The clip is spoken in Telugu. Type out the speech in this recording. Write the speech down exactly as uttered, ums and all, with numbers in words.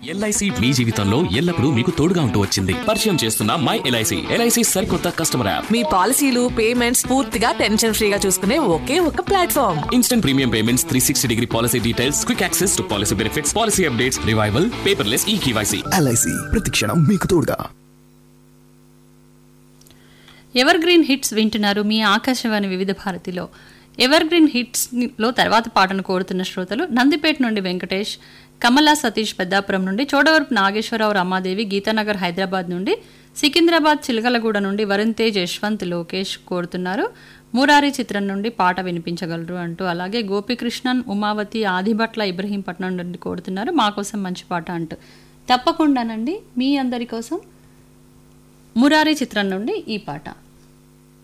ఎల్ఐసి మీ జీవితంలో ఎల్లప్పుడూ మీకు తోడుగా ఉంటూ వచ్చింది. పరిచయం చేస్తున్న మై ఎల్ఐసి ఎల్ఐసి సరికొత్త కస్టమర్ యాప్. మీ పాలసీలు పేమెంట్స్ పూర్తిగా టెన్షన్ ఫ్రీగా చూసుకునే ఒకే ఒక platform. Instant premium payments, three sixty degree policy details, quick access to policy benefits, policy updates, revival, paperless ఈ కేవైసీ. ఎల్ఐసి ప్రతిక్షణం మీకు తోడుగా. ఎవర్ గ్రీన్ హిట్స్ వింటున్నారు మీ ఆకాశవాణి వివిధ భారతిలో. ఎవర్ గ్రీన్ హిట్స్ లో తర్వాత పాటను కోరుతున్న శ్రోతలు నందిపేట నుండి వెంకటేష్, కమలా సతీష్ పెద్దాపురం నుండి, చోడవరపు నాగేశ్వరరావు, రమాదేవి, గీతానగర్ హైదరాబాద్ నుండి, సికింద్రాబాద్ చిలకలగూడ నుండి వరుణ్ తేజ్, యశ్వంత్, లోకేష్ కోరుతున్నారు. మురారి చిత్రం నుండి పాట వినిపించగలరు అంటూ. అలాగే గోపికృష్ణన్, ఉమావతి, ఆదిభట్ల, ఇబ్రహీంపట్నం నుండి కోరుతున్నారు మా కోసం మంచి పాట అంటూ. తప్పకుండానండి మీ అందరి కోసం మురారి చిత్రం నుండి ఈ పాట.